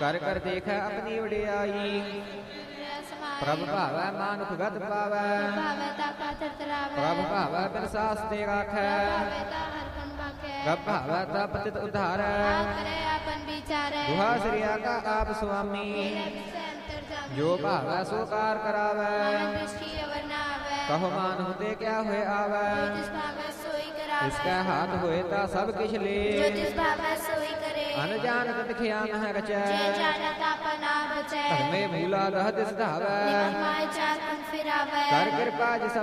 कर कर देखै अपनी वडियाई। प्रभ भावै मानुख गत पावै, प्रभ भावै बिन सास ते राखै, गप भावै ता पतित उद्धारै। दुहा श्रिया का आप स्वामी, जो भावै सो कार करावै। कहो मानुख ते क्या होए आवै, इसका हाथ होए ता सब किछ ले। अनजानत दिखिया मह रचै, धर्मे भूला दह दिस धावै। कर कृपा जिस